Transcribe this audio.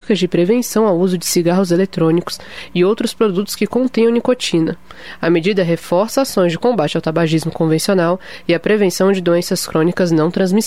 políticas de prevenção ao uso de cigarros eletrônicos e outros produtos que contenham nicotina. A medida reforça ações de combate ao tabagismo convencional e a prevenção de doenças crônicas não transmissíveis.